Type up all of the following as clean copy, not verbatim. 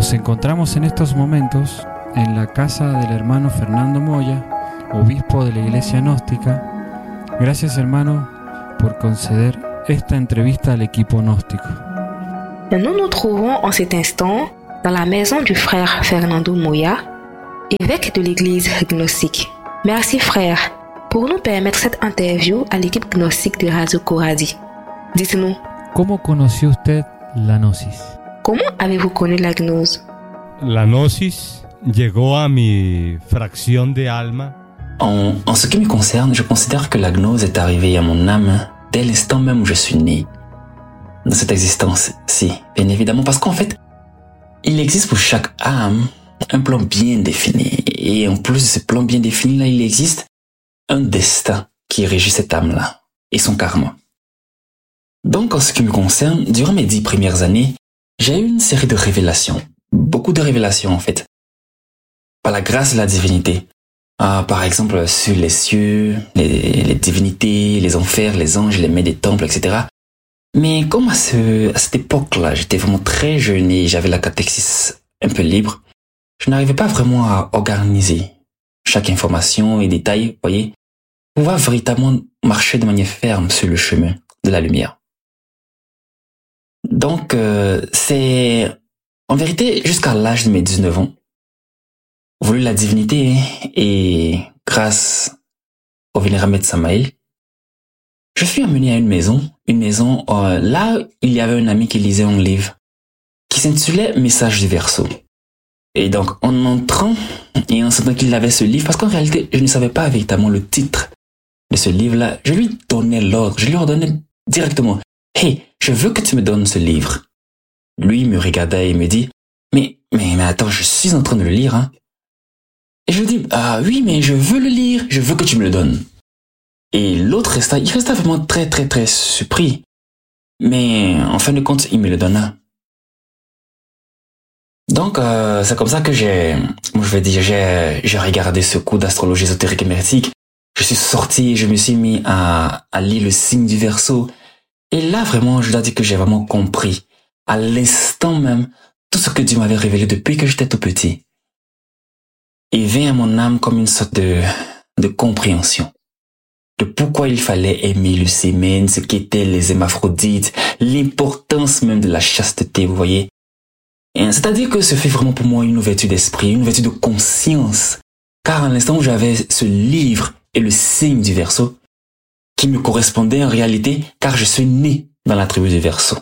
Nos encontramos en estos momentos en la casa del hermano Fernando Moya, obispo de la Iglesia Gnóstica. Gracias, hermano, por conceder esta entrevista al equipo gnóstico. Nous nous trouvons en cet instant dans la maison du frère Fernando Moya, évêque de l'Église gnostique. Merci frère pour nous permettre cette interview à l'équipe gnostique de Radio Coradi. Dites-nous, ¿Cómo conoció usted la gnosis? comment avez-vous connu la gnose? La gnosis llegó a mi fracción de alma. En ce qui me concerne, je considère que la gnose est arrivée à mon âme dès l'instant même où je suis né. Dans cette existence-ci, bien évidemment, parce qu'en fait, il existe pour chaque âme un plan bien défini. Et en plus de ce plan bien défini-là, il existe un destin qui régit cette âme-là et son karma. Donc, en ce qui me concerne, durant mes 10 premières années, j'ai eu une série de révélations. Beaucoup de révélations, en fait. Par la grâce de la divinité. Par exemple, sur les cieux, les divinités, les enfers, les anges, les maîtres des temples, etc. Mais comme à cette époque-là, j'étais vraiment très jeune et j'avais la catéchèse un peu libre, je n'arrivais pas vraiment à organiser chaque information et détail, voyez, pour pouvoir véritablement marcher de manière ferme sur le chemin de la lumière. Donc, c'est en vérité jusqu'à l'âge de mes 19 ans, voulu la divinité et grâce au vénérable Maître Samael, je suis amené à une maison là il y avait un ami qui lisait un livre qui s'intitulait Message du Verseau. Et donc en entrant et en sentant qu'il avait ce livre, parce qu'en réalité je ne savais pas véritablement le titre de ce livre-là, je lui donnais l'ordre, je lui ordonnais directement, hey, je veux que tu me donnes ce livre. Lui me regardait et me dit, mais attends, je suis en train de le lire, hein. Et je lui dis, oui, mais je veux le lire, je veux que tu me le donnes. Et l'autre il resta vraiment très très très surpris. Mais en fin de compte, il me le donna. Donc, c'est comme ça que j'ai regardé ce cours d'astrologie ésotérique émergétique. Je suis sorti et je me suis mis à lire le signe du Verseau. Et là, vraiment, je dois dire que j'ai vraiment compris, à l'instant même, tout ce que Dieu m'avait révélé depuis que j'étais tout petit. Il vint à mon âme comme une sorte de compréhension de pourquoi il fallait aimer le sémen, ce qu'étaient les hémaphrodites, l'importance même de la chasteté, vous voyez. Et c'est-à-dire que ce fut vraiment pour moi une ouverture d'esprit, une ouverture de conscience, car à l'instant où j'avais ce livre et le signe du Verseau, qui me correspondait en réalité, car je suis né dans la tribu du Verseau.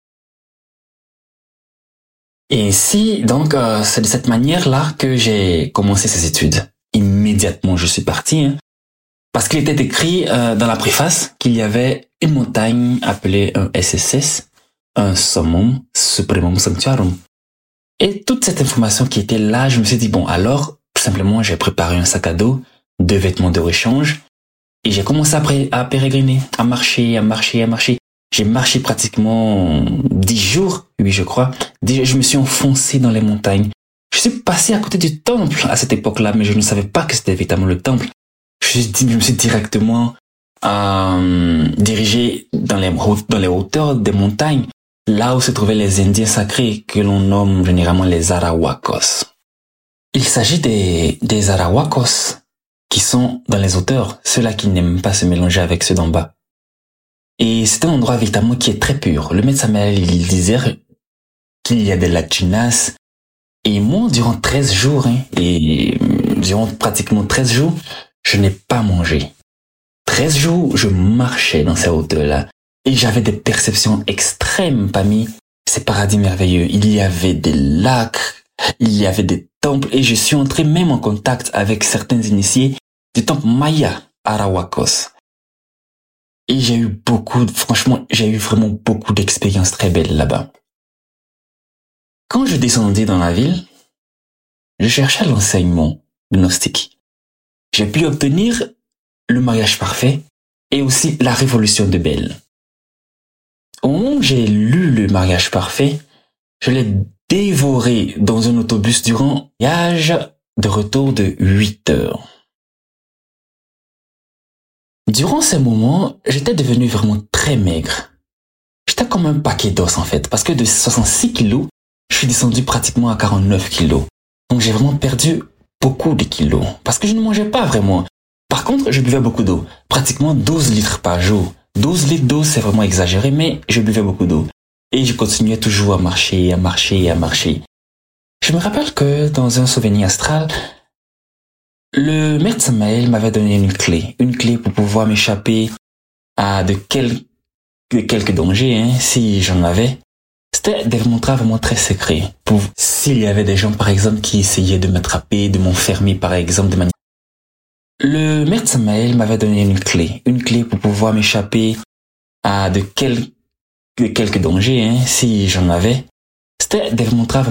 Et ainsi, donc, c'est de cette manière-là que j'ai commencé ces études. Immédiatement, je suis parti, hein, parce qu'il était écrit dans la préface qu'il y avait une montagne appelée un SSS, un Summum Supremum Sanctuarum. Et toute cette information qui était là, je me suis dit, bon, alors, tout simplement, j'ai préparé un sac à dos, 2 vêtements de rechange, et j'ai commencé à pérégriner, à marcher. J'ai marché pratiquement 10 jours, oui, je crois. Je me suis enfoncé dans les montagnes. Je suis passé à côté du temple à cette époque-là, mais je ne savais pas que c'était véritablement le temple. Je me suis directement dirigé dans les hauteurs des montagnes, là où se trouvaient les Indiens sacrés que l'on nomme généralement les Arahuacos. Il s'agit des Arahuacos qui sont dans les hauteurs, ceux-là qui n'aiment pas se mélanger avec ceux d'en bas. Et c'est un endroit véritablement qui est très pur. Le Maître Samael, il disait qu'il y a des lacunas. Et moi, durant 13 jours, durant pratiquement 13 jours, je n'ai pas mangé. 13 jours, je marchais dans ces hauteurs-là. Et j'avais des perceptions extrêmes parmi ces paradis merveilleux. Il y avait des lacs, il y avait des temples, et je suis entré même en contact avec certains initiés du temple Maya Arahuacos. Et j'ai eu vraiment beaucoup d'expériences très belles là-bas. Quand je descendais dans la ville, je cherchais l'enseignement gnostique. J'ai pu obtenir le mariage parfait et aussi la révolution de Belle. Au moment où j'ai lu le mariage parfait, je l'ai dévoré dans un autobus durant un voyage de retour de 8 heures. Durant ces moments, j'étais devenu vraiment très maigre. J'étais comme un paquet d'os en fait, parce que de 66 kilos, je suis descendu pratiquement à 49 kilos. Donc j'ai vraiment perdu beaucoup de kilos parce que je ne mangeais pas vraiment. Par contre, je buvais beaucoup d'eau, pratiquement 12 litres par jour. 12 litres d'eau, c'est vraiment exagéré, mais je buvais beaucoup d'eau. Et je continuais toujours à marcher. Je me rappelle que dans un souvenir astral, le maître Samael m'avait donné une clé pour pouvoir m'échapper de quelques dangers, si j'en avais. C'était des montres vraiment très secrets. S'il y avait des gens, par exemple, qui essayaient de m'attraper, de m'enfermer, par exemple, de manière... Le maître Samael m'avait donné une clé pour pouvoir m'échapper de quelques dangers, si j'en avais. C'était des montres